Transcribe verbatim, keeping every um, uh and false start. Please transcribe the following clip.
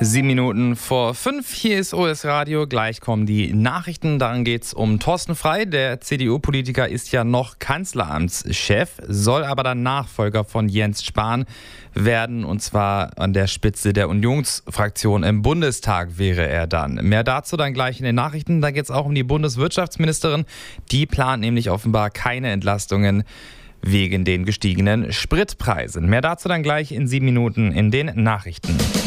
Sieben Minuten vor fünf, hier ist O S Radio, gleich kommen die Nachrichten, daran geht's um Thorsten Frey. Der C D U-Politiker ist ja noch Kanzleramtschef, soll aber dann Nachfolger von Jens Spahn werden, und zwar an der Spitze der Unionsfraktion im Bundestag wäre er dann. Mehr dazu dann gleich in den Nachrichten, da geht's auch um die Bundeswirtschaftsministerin, die plant nämlich offenbar keine Entlastungen wegen den gestiegenen Spritpreisen. Mehr dazu dann gleich in sieben Minuten in den Nachrichten.